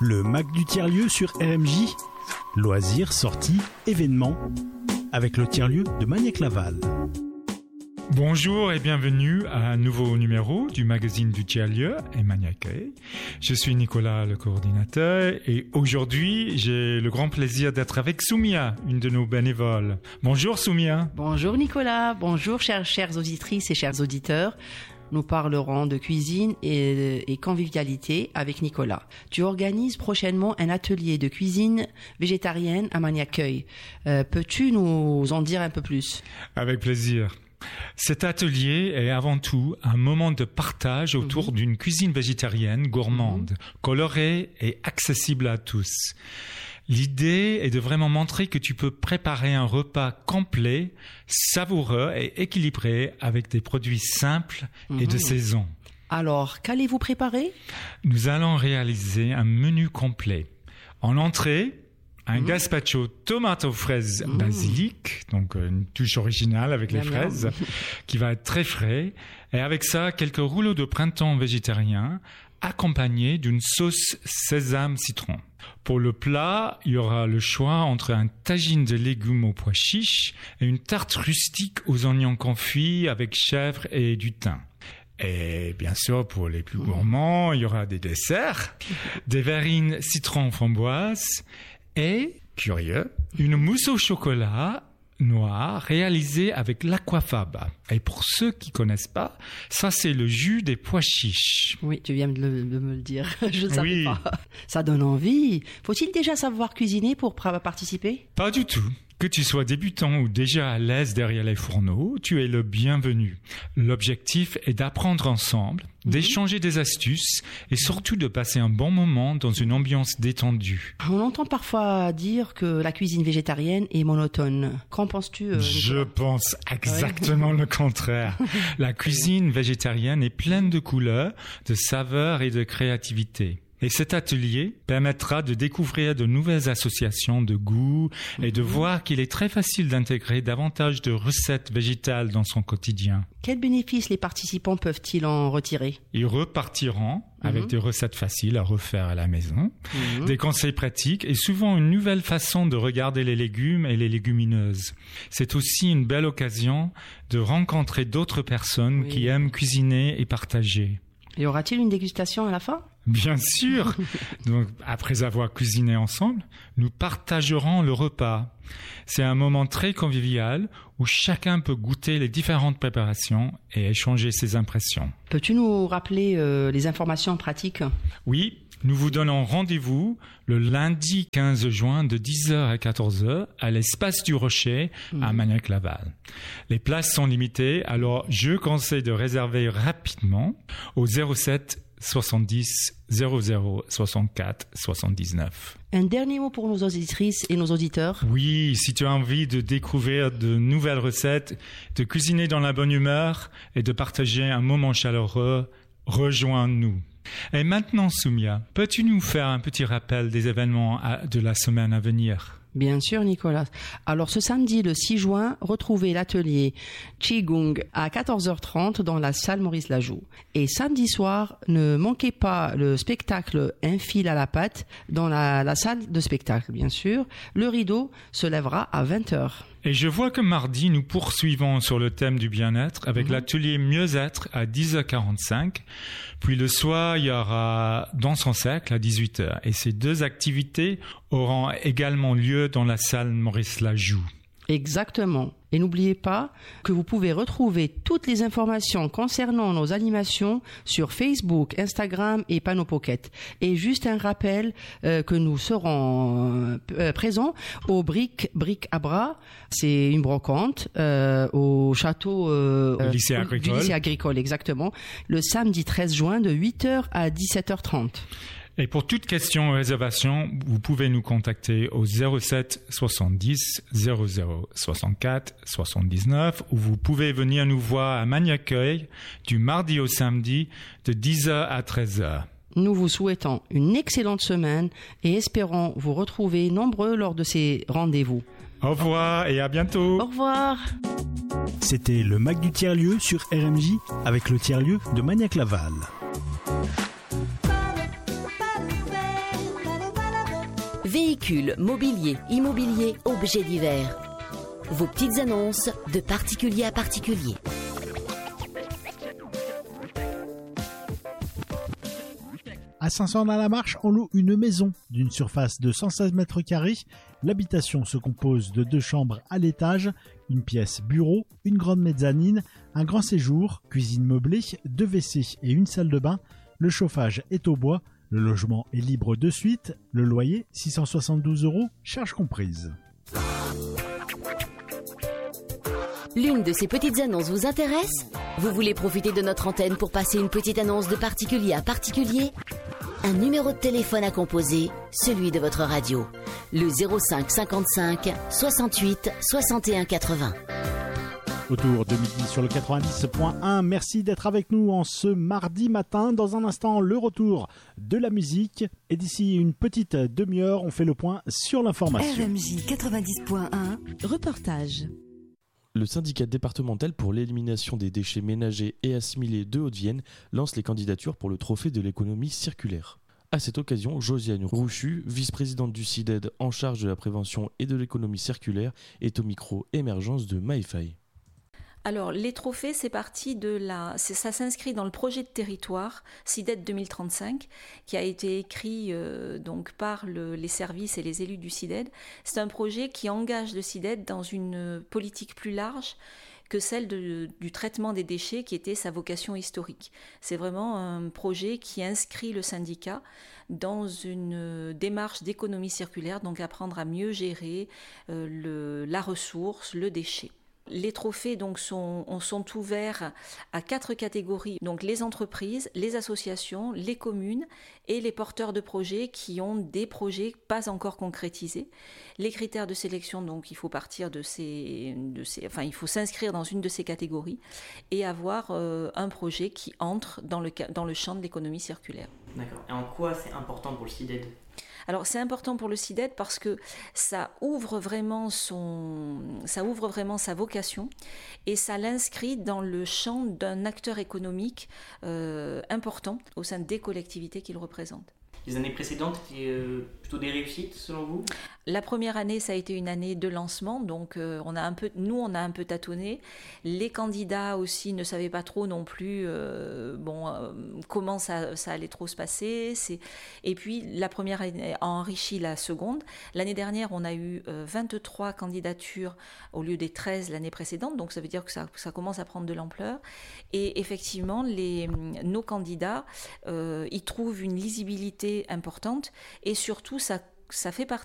Le Mac du tiers-lieu sur RMJ. Loisirs, sorties, événements. Avec le tiers-lieu de Magnac-Laval. Bonjour et bienvenue à un nouveau numéro du magazine du tiers-lieu et Magnac. Je suis Nicolas, le coordinateur, et aujourd'hui, j'ai le grand plaisir d'être avec Soumia, une de nos bénévoles. Bonjour Soumia. Bonjour Nicolas, bonjour chères auditrices et chers auditeurs. Nous parlerons de cuisine et convivialité avec Nicolas. Tu organises prochainement un atelier de cuisine végétarienne à Magnac-Cueil. Peux-tu nous en dire un peu plus ? Avec plaisir. Cet atelier est avant tout un moment de partage autour d'une cuisine végétarienne gourmande, colorée et accessible à tous. L'idée est de vraiment montrer que tu peux préparer un repas complet, savoureux et équilibré avec des produits simples et de saison. Alors, qu'allez-vous préparer ? Nous allons réaliser un menu complet. En entrée, un gazpacho tomate aux fraises basilic, donc une touche originale avec les fraises, qui va être très frais. Et avec ça, quelques rouleaux de printemps végétariens, accompagnés d'une sauce sésame-citron. Pour le plat, il y aura le choix entre un tagine de légumes aux pois chiches et une tarte rustique aux oignons confits avec chèvre et du thym. Et bien sûr, pour les plus gourmands, il y aura des desserts, des verrines citron framboise et, curieux, une mousse au chocolat noir réalisée avec l'aquafaba. Et pour ceux qui connaissent pas, ça c'est le jus des pois chiches. Oui, tu viens de me le dire. Je ne savais pas. Ça donne envie. Faut-il déjà savoir cuisiner pour participer ? Pas du tout. Que tu sois débutant ou déjà à l'aise derrière les fourneaux, tu es le bienvenu. L'objectif est d'apprendre ensemble, d'échanger des astuces et surtout de passer un bon moment dans une ambiance détendue. On entend parfois dire que la cuisine végétarienne est monotone. Qu'en penses-tu, Nicolas ? Je pense exactement le contraire. La cuisine végétarienne est pleine de couleurs, de saveurs et de créativité. Et cet atelier permettra de découvrir de nouvelles associations de goûts et de voir qu'il est très facile d'intégrer davantage de recettes végétales dans son quotidien. Quels bénéfices les participants peuvent-ils en retirer ? Ils repartiront avec des recettes faciles à refaire à la maison, des conseils pratiques et souvent une nouvelle façon de regarder les légumes et les légumineuses. C'est aussi une belle occasion de rencontrer d'autres personnes qui aiment cuisiner et partager. Y aura-t-il une dégustation à la fin ? Bien sûr. Donc, après avoir cuisiné ensemble, nous partagerons le repas. C'est un moment très convivial où chacun peut goûter les différentes préparations et échanger ses impressions. Peux-tu nous rappeler les informations pratiques ? Oui. Nous vous donnons rendez-vous le lundi 15 juin de 10h à 14h à l'espace du Rocher à Magnac-Laval. Les places sont limitées, alors je conseille de réserver rapidement au 07 70 00 64 79. Un dernier mot pour nos auditrices et nos auditeurs. Oui, si tu as envie de découvrir de nouvelles recettes, de cuisiner dans la bonne humeur et de partager un moment chaleureux, rejoins-nous. Et maintenant, Soumia, peux-tu nous faire un petit rappel des événements de la semaine à venir ? Bien sûr, Nicolas. Alors, ce samedi, le 6 juin, retrouvez l'atelier Qigong à 14h30 dans la salle Maurice Lajoux. Et samedi soir, ne manquez pas le spectacle Un fil à la patte dans la salle de spectacle, bien sûr. Le rideau se lèvera à 20h. Et je vois que mardi, nous poursuivons sur le thème du bien-être avec l'atelier Mieux-être à 10h45. Puis le soir, il y aura Danse en cercle à 18h. Et ces deux activités auront également lieu dans la salle Maurice Lajoux. Exactement. Et n'oubliez pas que vous pouvez retrouver toutes les informations concernant nos animations sur Facebook, Instagram et Panneau Pocket. Et juste un rappel que nous serons présents au Bric à Bras, c'est une brocante au château du lycée agricole, exactement, le samedi 13 juin de 8h à 17h30. Et pour toute question ou réservation, vous pouvez nous contacter au 07 70 00 64 79 ou vous pouvez venir nous voir à Magnac-Cueil du mardi au samedi de 10h à 13h. Nous vous souhaitons une excellente semaine et espérons vous retrouver nombreux lors de ces rendez-vous. Au revoir et à bientôt. Au revoir. C'était le Mac du tiers-lieu sur RMJ avec le tiers-lieu de Magnac-Laval. Véhicules, mobilier, immobilier, objets divers. Vos petites annonces de particulier à particulier. À Saint-Saëns-dans-la-Marche, on loue une maison d'une surface de 116 mètres carrés. L'habitation se compose de 2 chambres à l'étage, une pièce bureau, une grande mezzanine, un grand séjour, cuisine meublée, 2 WC et une salle de bain. Le chauffage est au bois, le logement est libre de suite, le loyer 672 €, charges comprises. L'une de ces petites annonces vous intéresse ? Vous voulez profiter de notre antenne pour passer une petite annonce de particulier à particulier ? Un numéro de téléphone à composer, celui de votre radio. Le 05 55 68 61 80. Autour de midi sur le 90.1, merci d'être avec nous en ce mardi matin. Dans un instant, le retour de la musique. Et d'ici une petite demi-heure, on fait le point sur l'information. RMJ 90.1, reportage. Le syndicat départemental pour l'élimination des déchets ménagers et assimilés de Haute-Vienne lance les candidatures pour le trophée de l'économie circulaire. À cette occasion, Josiane Rouchu, vice-présidente du CIDED en charge de la prévention et de l'économie circulaire, est au micro émergence de MyFi. Alors, les trophées, ça s'inscrit dans le projet de territoire CIDED 2035 qui a été écrit donc par les services et les élus du CIDED. C'est un projet qui engage le CIDED dans une politique plus large que celle du traitement des déchets qui était sa vocation historique. C'est vraiment un projet qui inscrit le syndicat dans une démarche d'économie circulaire, donc apprendre à mieux gérer la ressource, le déchet. Les trophées donc sont ouverts à 4 catégories, donc les entreprises, les associations, les communes et les porteurs de projets qui ont des projets pas encore concrétisés. Les critères de sélection, donc il faut partir il faut s'inscrire dans une de ces catégories et avoir un projet qui entre dans le champ de l'économie circulaire. D'accord. Et en quoi c'est important pour le CIDED ? Alors c'est important pour le CIDED parce que ça ouvre vraiment sa vocation et ça l'inscrit dans le champ d'un acteur économique important au sein des collectivités qu'il représente. Les années précédentes étaient plutôt des réussites selon vous ? La première année, ça a été une année de lancement, donc on a un peu tâtonné. Les candidats aussi ne savaient pas trop non plus comment ça allait trop se passer. Et puis la première année a enrichi la seconde. L'année dernière, on a eu 23 candidatures au lieu des 13 l'année précédente, donc ça veut dire que ça commence à prendre de l'ampleur. Et effectivement, nos candidats y trouvent une lisibilité importante et surtout ça